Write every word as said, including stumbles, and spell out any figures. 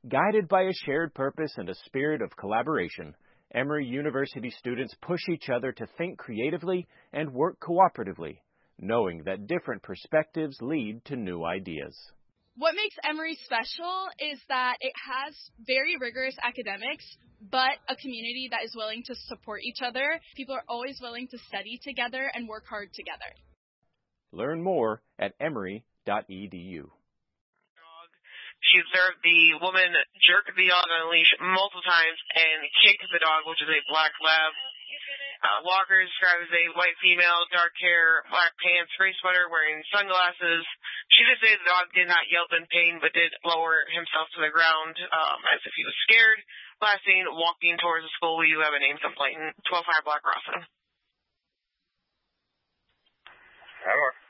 Guided by a shared purpose and a spirit of collaboration, Emory University students push each other to think creatively and work cooperatively, knowing that different perspectives lead to new ideas. What makes Emory special is that it has very rigorous academics, but a community that is willing to support each other. People are always willing to study together and work hard together. Learn more at emory dot e d u. She observed the woman jerk the dog on a leash multiple times and kick the dog, which is a black lab. Uh, Walker is described as a white female, dark hair, black pants, gray sweater, wearing sunglasses. She did say the dog did not yelp in pain, but did lower himself to the ground um, as if he was scared. Last seen walking towards the school. We do have a named complainant, twelve five Black Crossing. Have more.